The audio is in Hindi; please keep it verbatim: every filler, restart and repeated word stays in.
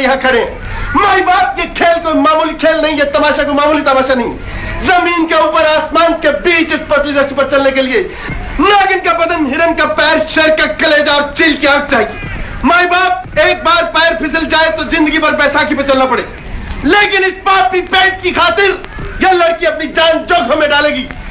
यहाँ खड़े हैं। माई बाप, ये खेल कोई मामूली खेल नहीं, ये तमाशा कोई मामूली तमाशा नहीं। जमीन के ऊपर आसमान के बीच इस पतली रस्सी पर चलने के लिए नागिन का बदन, हिरन का पैर, शेर का कलेजा और चील की आंख चाहिए। माई बाप, एक बार पैर फिसल जाए तो जिंदगी भर बैसाखी पे चलना पड़े, लेकिन इस पापी पेट की खातिर यह लड़की अपनी जान जोखिम में डालेगी।